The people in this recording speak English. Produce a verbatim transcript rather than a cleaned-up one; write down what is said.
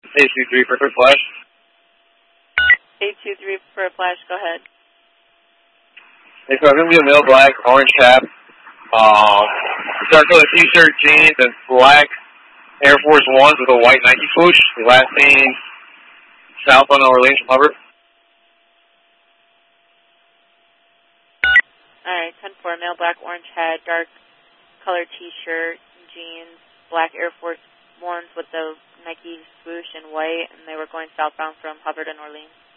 eight two three for a quick flash. eight two three for a flash, go ahead. Hey, so I'm going to be a male black, orange cap, um, dark color t-shirt, jeans, and black Air Force Ones with a white Nike swoosh. The last seen south on Orleans from Hubbard. Alright, ten four, male black, orange head, dark color t-shirt, jeans, black Air Force Ones with the Nike swoosh and white, and they were going southbound from Hubbard and Orleans.